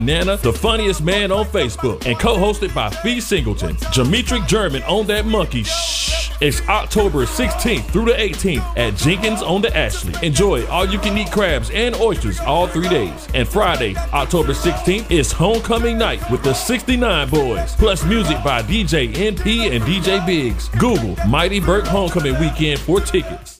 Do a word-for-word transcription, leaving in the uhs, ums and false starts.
Nana, the funniest man on Facebook, and co-hosted by Fee Singleton. Jametric German on that monkey. Shh. It's October sixteenth through the eighteenth at Jenkins on the Ashley. Enjoy all-you-can-eat crabs and oysters all three days. And Friday, October sixteenth, is homecoming night with the sixty-nine Boys, plus music by D J N P and D J Biggs. Google Mighty Burke Homecoming Weekend for tickets.